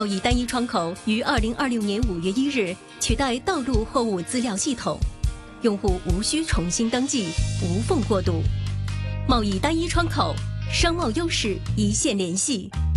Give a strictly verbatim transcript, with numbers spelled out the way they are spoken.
贸易单一窗口于二零二六年五月一日取代道路货物资料系统，用户无需重新登记，无缝过渡。贸易单一窗口，商贸优势一线联系。